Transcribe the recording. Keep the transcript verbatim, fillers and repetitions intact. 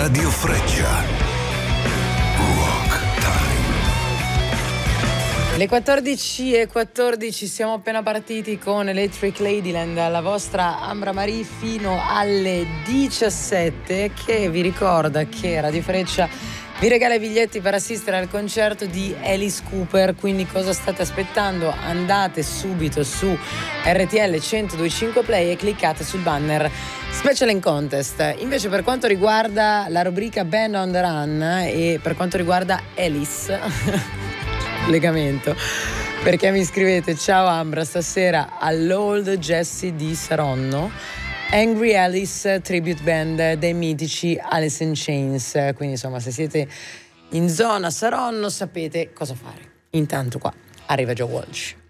Radio Freccia. Rock Time. Le quattordici e quattordici, siamo appena partiti con Electric Ladyland, la vostra Ambra Marie, fino alle diciassette, che vi ricorda che Radio Freccia vi regala i biglietti per assistere al concerto di Alice Cooper. Quindi cosa state aspettando? Andate subito su R T L centodue e cinque Play e cliccate sul banner Special in Contest. Invece, per quanto riguarda la rubrica Band on the Run e per quanto riguarda Alice legamento, perché mi scrivete: ciao Ambra, stasera all'Old Jessie di Saronno, Angry Alice Tribute Band dei mitici Alice in Chains. Quindi insomma, se siete in zona Saronno sapete cosa fare. Intanto qua arriva Joe Walsh.